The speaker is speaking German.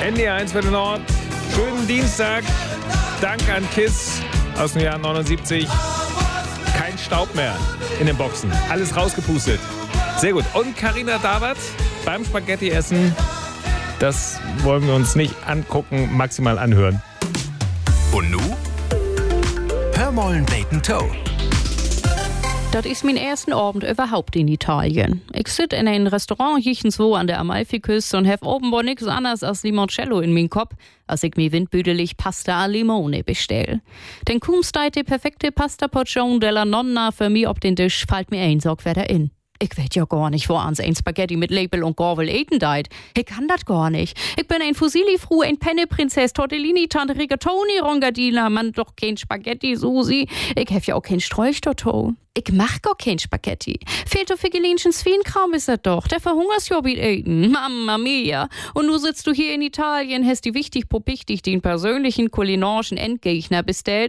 NDR 1 für den Nord. Schönen Dienstag. Dank an KISS aus dem Jahr 79. Kein Staub mehr in den Boxen. Alles rausgepustet. Sehr gut. Und Carina Dawert beim Spaghetti-Essen. Das wollen wir uns nicht angucken, maximal anhören. Und nu? Hör mal ein Bacon Toe. Das ist mein ersten Abend überhaupt in Italien. Ich sitze in einem Restaurant jichenswo an der Amalfiküste und habe offenbar nichts anderes als Limoncello in meinem Kopf, als ich mir windbüdelig Pasta a Limone bestell. Denn kaum steht die perfekte Pasta Portion della Nonna für mich auf den Tisch, fällt mir ein Sorg wieder in. Ich weet ja gar nicht, wo ans ein Spaghetti mit Label und Gorvel eten deit. Ich kann das gar nicht. Ich bin ein Fusilli-Fru, ein Penne-Prinzess, Tortellini, Tante Rigatoni, Rongadina, man doch kein Spaghetti, Susi. Ich hef ja auch kein Sträuchterto. Ich mach gar kein Spaghetti. Fehlt doch für Gelinchen Swienkram ist das doch. Der verhungerst ja mit eten. Mamma mia. Und nu sitzt du hier in Italien, hast die wichtig popichtig den persönlichen kulinarischen Endgegner bestellt